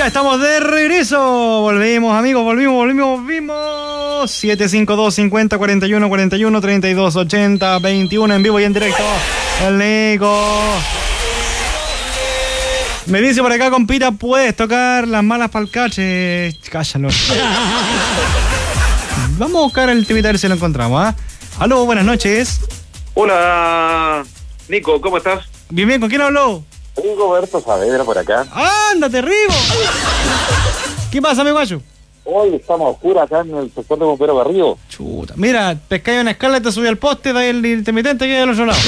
Ya estamos de regreso. Volvimos, amigos, volvimos. 752 50 41 41 32 80 21 en vivo y en directo. El Nico. Me dice por acá, compita, puedes tocar las malas palcaches. Cállalo. Vamos a buscar el temita a ver si lo encontramos, ¿ah? Aló, buenas noches. Hola, Nico, ¿cómo estás? Bien, ¿con quién habló? Rigoberto Saavedra por acá. ¡Ándate, Rigo! ¿Qué pasa, mi guacho? Hoy estamos oscuros acá en el sector de Bombero Garrido. Chuta, mira, pescáis una escala y te subí al poste, de ahí el intermitente que hay del otro lado.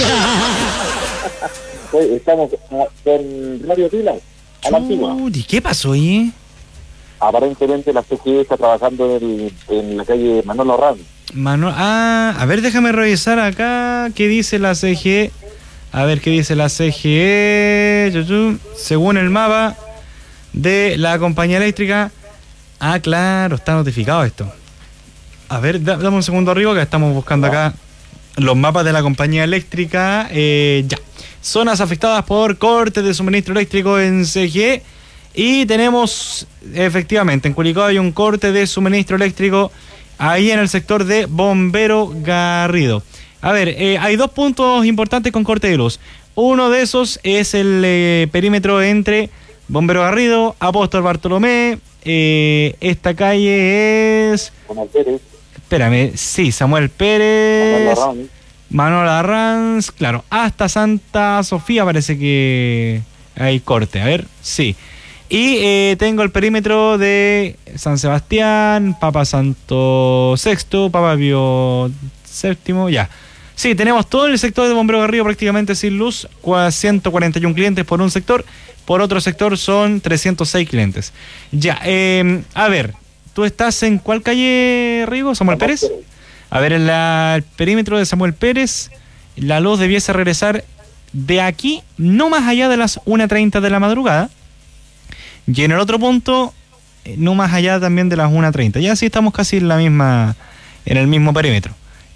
Hoy estamos con Radio Pilas, a la antigua. ¿Y qué pasó ahí? Aparentemente la CGE está trabajando en la calle Manolo Arranz. A ver, déjame revisar acá qué dice la CGE. A ver qué dice la CGE. Según el mapa de la compañía eléctrica. Ah, claro, está notificado esto. A ver, dame un segundo arriba que estamos buscando acá los mapas de la compañía eléctrica. Ya. Zonas afectadas por cortes de suministro eléctrico en CGE. Y tenemos, efectivamente, en Curicó hay un corte de suministro eléctrico ahí en el sector de Bombero Garrido. A ver, hay dos puntos importantes con corte de luz. Uno de esos es el perímetro entre Bombero Garrido, Apóstol Bartolomé. Esta calle es... Samuel Pérez. Espérame, sí, Samuel Pérez. Manuel Arranz, claro. Hasta Santa Sofía parece que hay corte. A ver, sí. Y tengo el perímetro de San Sebastián, Papa Santo VI, Papa Pío VII, ya. Sí, tenemos todo el sector de Bombero Garrido prácticamente sin luz, 141 clientes por un sector, por otro sector son 306 clientes. Ya, a ver, ¿tú estás en cuál calle, Rigo? ¿Samuel Pérez? A ver, en el perímetro de Samuel Pérez, la luz debiese regresar de aquí, no más allá de las 1:30 de la madrugada. Y en el otro punto, no más allá también de las 1:30. Ya sí estamos casi en el mismo perímetro.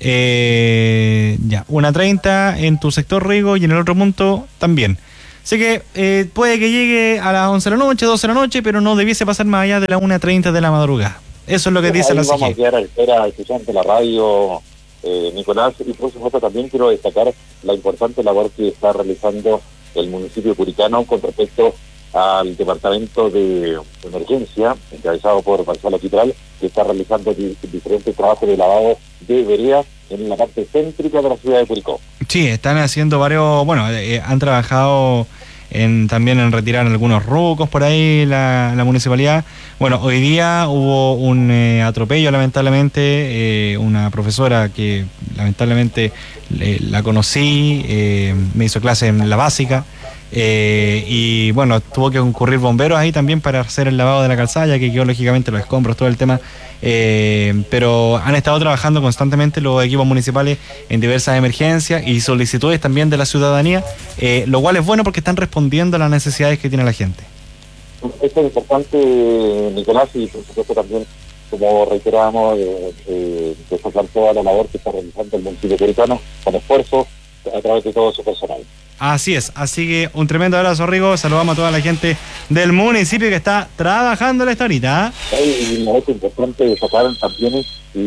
Ya, 1:30 en tu sector, Rigo, y en el otro punto también. Así que puede que llegue a las 11 de la noche, 12 de la noche, pero no debiese pasar más allá de las 1:30 de la madrugada. Eso es lo que dice la CGE. Vamos a quedar a la espera de escuchar de la radio, Nicolás, y por supuesto también quiero destacar la importante labor que está realizando el municipio curicano con respecto al departamento de emergencia, encabezado por Marcelo Quitral, que está realizando diferentes trabajos de lavado de veredas en la parte céntrica de la ciudad de Curicó. Sí, están haciendo varios, han trabajado también en retirar algunos rucos por ahí la municipalidad. Bueno, hoy día hubo un atropello, lamentablemente, una profesora que lamentablemente la conocí, me hizo clase en la básica. Y bueno, tuvo que concurrir bomberos ahí también para hacer el lavado de la calzada, ya que quedó lógicamente los escombros, todo el tema, pero han estado trabajando constantemente los equipos municipales en diversas emergencias y solicitudes también de la ciudadanía, lo cual es bueno porque están respondiendo a las necesidades que tiene la gente. Esto es importante, Nicolás, y por supuesto también, como reiterábamos, destacar toda la labor que está realizando el municipio curicano con esfuerzo a través de todo su personal. Así es, así que un tremendo abrazo, Rigo. Saludamos a toda la gente del municipio que está trabajando en esta horita. Y lo es importante destacar también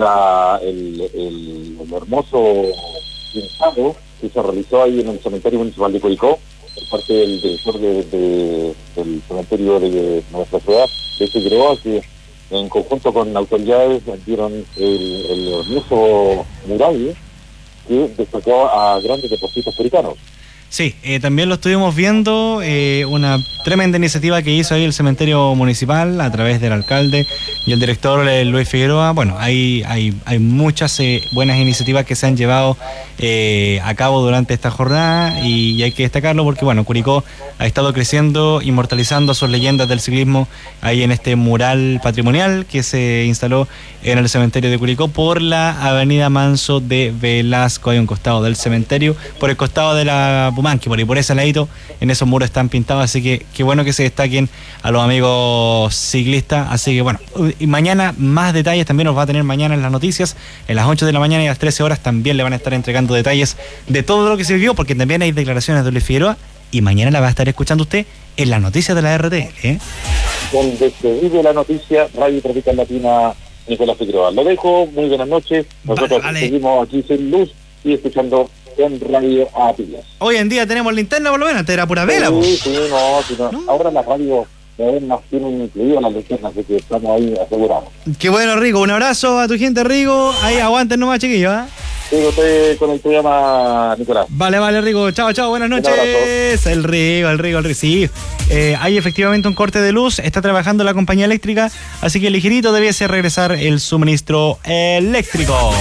el hermoso pintado que se realizó ahí en el cementerio municipal de Curicó por parte del director del cementerio de nuestra ciudad, de Figueroa, que en conjunto con autoridades dieron el hermoso mural que destacó a grandes deportistas curicanos. Sí, también lo estuvimos viendo, una tremenda iniciativa que hizo ahí el cementerio municipal a través del alcalde y el director Luis Figueroa. Bueno, hay muchas buenas iniciativas que se han llevado a cabo durante esta jornada y hay que destacarlo porque, bueno, Curicó ha estado creciendo, inmortalizando sus leyendas del ciclismo ahí en este mural patrimonial que se instaló en el cementerio de Curicó por la avenida Manso de Velasco. Hay un costado del cementerio, por el costado de la Pumanqui, por ese ladito, en esos muros están pintados, así que qué bueno que se destaquen a los amigos ciclistas. Así que bueno, y mañana más detalles también nos va a tener mañana en las noticias, en las 8 de la mañana y a las 13 horas también le van a estar entregando detalles de todo lo que se vivió, porque también hay declaraciones de Luis Figueroa y mañana la va a estar escuchando usted en las noticias de la RTL, donde se vive la noticia, Radio Tropical Latina, Nicolás Figueroa. Lo dejo, muy buenas noches. Nosotros seguimos aquí sin luz y escuchando en Radio a pilas. Hoy en día tenemos linterna por lo menos, antes era pura vela. Sí, no. Ahora la radio nos tienen incluido las linternas, así que estamos ahí asegurados. Qué bueno, Rigo. Un abrazo a tu gente, Rigo. Ahí aguanten nomás, chiquillos, ¿eh? Estoy con el programa, Nicolás. Vale, Rigo. Chao, buenas noches. El Rigo. Sí, hay efectivamente un corte de luz. Está trabajando la compañía eléctrica, así que ligerito debiese regresar el suministro eléctrico.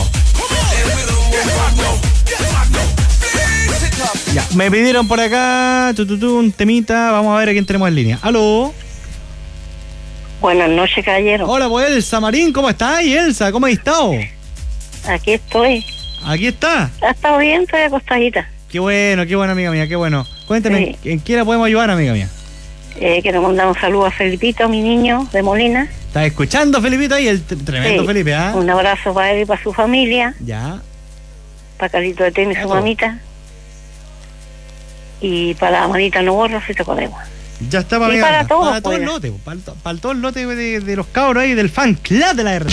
Ya, me pidieron por acá un temita. Vamos a ver a quién tenemos en línea. ¿Aló? Buenas noches, caballero. Hola, pues Elsa Marín, ¿cómo estás? Elsa, ¿cómo has estado? Aquí estoy. ¿Aquí está? Ha estado bien, estoy acostadita. Qué bueno, amiga mía, qué bueno. Cuéntame, sí. ¿En qué la podemos ayudar, amiga mía? Quiero mandar un saludo a Felipito, mi niño de Molina. ¿Estás escuchando, Felipito, ahí? El tremendo, sí. Felipe, ¿ah? Un abrazo para él y para su familia. Ya. Para Carlito de Tenis y su mamita. Y para la manita no borra, si te podemos. Ya está, y para todos. Para todo el lote, para todo el lote de los cabros ahí, del fan club de la RT.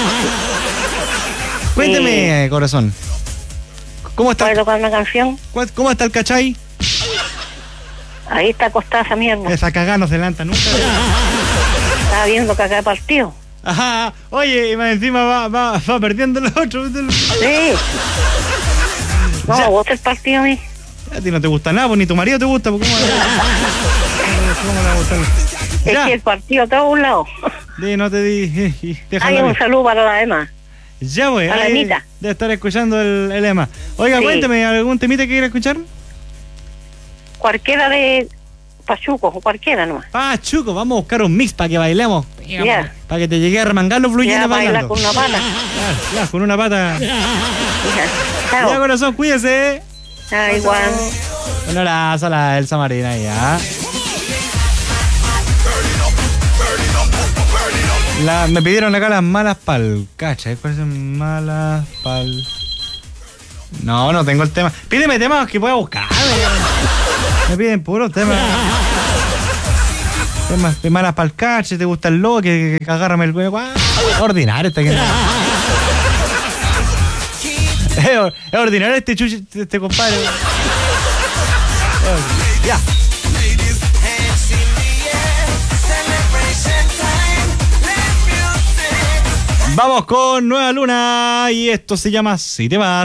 Cuénteme, corazón. ¿Cómo está? ¿Puedo tocar una canción? ¿Cómo está el cachai? Ahí está acostada esa mierda. Esa cagada no se levanta nunca. Estaba viendo que acá de partido. Ajá. Oye, y más encima va perdiendo el otro. Sí. No me gusta el partido a mí. A ti no te gusta nada, pues ni tu marido te gusta. ¿Cómo le va a gustar? Es que el partido está a un lado. No te di. Hay un saludo para la Emma. Ya voy. A la Emita. Debe estar escuchando el Emma. Oiga, sí. Cuénteme, ¿algún temita que quiera escuchar? Cualquiera de Pachuco, o cualquiera nomás. Pachuco, vamos a buscar un mix para que bailemos. Yeah. Para que te llegue a remangar los fluyentes bailando. Con una pata. Ya, con una pata. Ya, corazón, cuídese. Igual. Un abrazo a la Elsa Marina, ya. Me pidieron acá las malas pal... Cacha, ¿cuáles son malas pal...? No tengo el tema. Pídeme temas que pueda buscar. Me piden puros temas. Temas de malas pal cacha, te gusta el lobo, que agárrame el... Ordinario este que... Es ordinario este compadre. Ya. Vamos con Nueva Luna y esto se llama Si te vas.